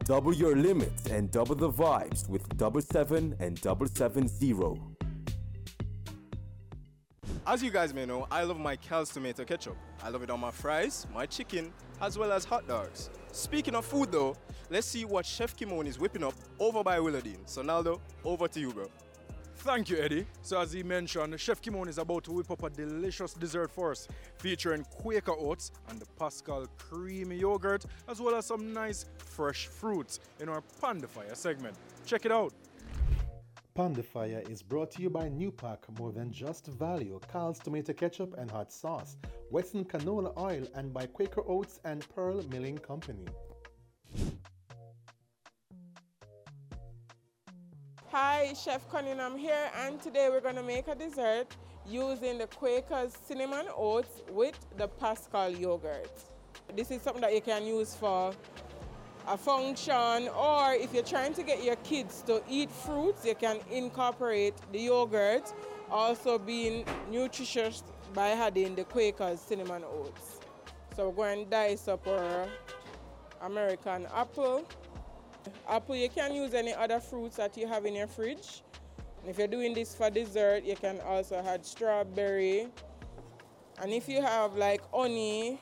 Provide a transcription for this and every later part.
Double your limits and double the vibes with 77 and 770. As you guys may know, I love my Cal's tomato ketchup. I love it on my fries, my chicken, as well as hot dogs. Speaking of food though, let's see what Chef Kimon is whipping up over by Willardine. So Naldo, over to you, bro. Thank you, Eddie. So as he mentioned, Chef Kimon is about to whip up a delicious dessert for us, featuring Quaker oats and the Pascal creamy yogurt, as well as some nice fresh fruits in our Panda Fire segment. Check it out. Panda Fire is brought to you by Newpack, more than just value, Carl's tomato ketchup and hot sauce, Western canola oil, and by Quaker Oats and Pearl Milling Company. Hi, Chef Cunningham here, and today we're going to make a dessert using the Quaker's cinnamon oats with the Pascal yogurt. This is something that you can use for a function, or if you're trying to get your kids to eat fruits, you can incorporate the yogurt, also being nutritious by adding the Quaker's cinnamon oats. So we're going to dice up our American apple. Apple, you can use any other fruits that you have in your fridge. And if you're doing this for dessert, you can also add strawberry. And if you have like honey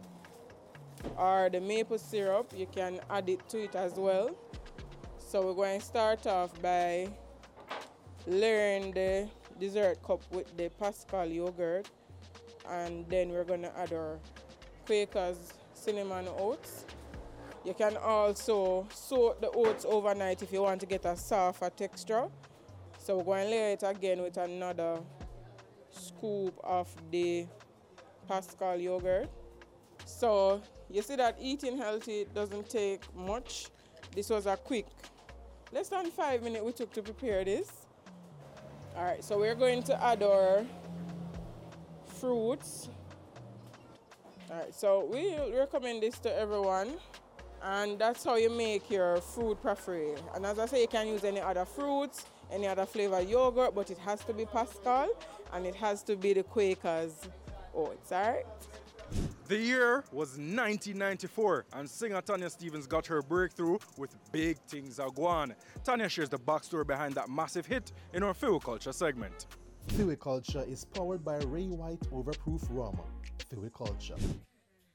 or the maple syrup, you can add it to it as well. So we're going to start off by layering the dessert cup with the Pascal yogurt. And then we're going to add our Quaker's cinnamon oats. You can also soak the oats overnight if you want to get a softer texture. So we're going to layer it again with another scoop of the Pascal yogurt. So you see that eating healthy doesn't take much. This was a quick, less than 5 minutes we took to prepare this. All right, so we're going to add our fruits. All right, so we recommend this to everyone. And that's how you make your fruit parfait. And as I say, you can use any other fruits, any other flavor yogurt, but it has to be Pascal and it has to be the Quaker's oats, all right? The year was 1994, and singer Tanya Stephens got her breakthrough with Big Things Are Gwan. Tanya shares the backstory behind that massive hit in our Fiwi Culture segment. Fiwi Culture is powered by Ray White Overproof Rum. Fiwi Culture.